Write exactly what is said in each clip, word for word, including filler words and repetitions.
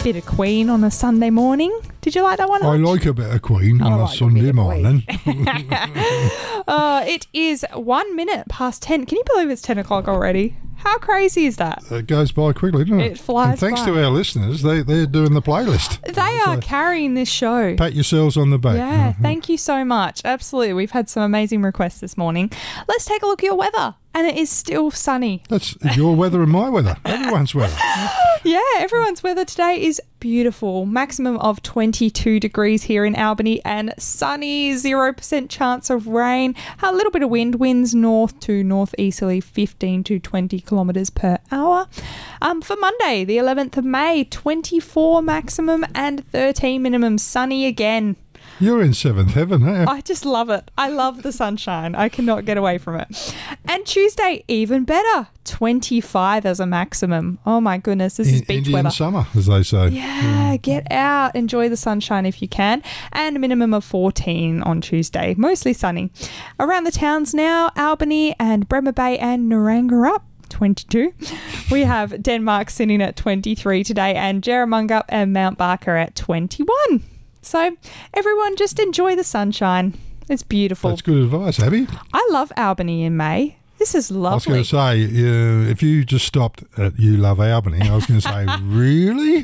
Bit of Queen on a Sunday morning. Did you like that one? I Hutch? like a bit of Queen I on a like a Sunday bit of morning. uh, it is one minute past ten. Can you believe it's ten o'clock already? How crazy is that? It goes by quickly, doesn't it? It flies And thanks by. to our listeners, they, they're doing the playlist. They are carrying this show. Pat yourselves on the back. Yeah, thank you so much. Absolutely. We've had some amazing requests this morning. Let's take a look at your weather. And it is still sunny. That's your weather and my weather. Everyone's weather. Yeah, everyone's weather today is beautiful. Maximum of twenty-two degrees here in Albany and sunny, zero percent chance of rain. A little bit of wind, winds north to northeasterly, fifteen to twenty kilometres per hour. Um, for Monday, the eleventh of May, twenty-four maximum and thirteen minimum, sunny again. You're in seventh heaven, aren't you? I just love it. I love the sunshine. I cannot get away from it. And Tuesday, even better. twenty-five as a maximum. Oh my goodness, this is In, beach Indian weather. summer, as they say. Yeah, get out. Enjoy the sunshine if you can. And a minimum of fourteen on Tuesday. Mostly sunny. Around the towns now, Albany and Bremer Bay and Naranggarup. twenty-two. We have Denmark sitting at twenty-three today and Jerramungup and Mount Barker at twenty-one. So everyone just enjoy the sunshine. It's beautiful. That's good advice, Abby. I love Albany in May. This is lovely. I was going to say, uh, if you just stopped at you love Albany, I was going to say, really?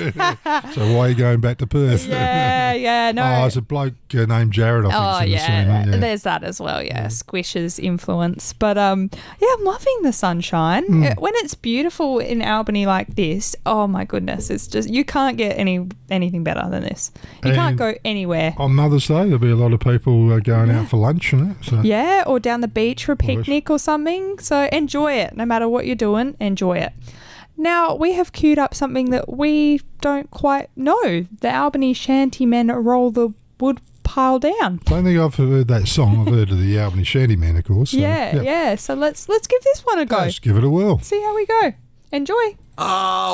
So why are you going back to Perth? Yeah, yeah, no. Oh, there's a bloke uh, named Jared, I think. Oh, in the yeah, scene, yeah. there's that as well, yeah, Squish's influence. But, um, yeah, I'm loving the sunshine. Mm. It- when it's beautiful in Albany like this, oh, my goodness, it's just, you can't get any anything better than this. You And can't go anywhere. On Mother's Day, there'll be a lot of people uh, going out for lunch and that. So. Yeah, or down the beach for a picnic or something. So enjoy it. No matter what you're doing, enjoy it. Now, we have queued up something that we don't quite know. The Albany Shantymen Roll the Wood Pile Down. I don't think I've heard that song. I've heard of the Albany Shantyman, of course. So, yeah, yeah, yeah. So let's let's give this one a go. Let's give it a whirl. See how we go. Enjoy. Oh.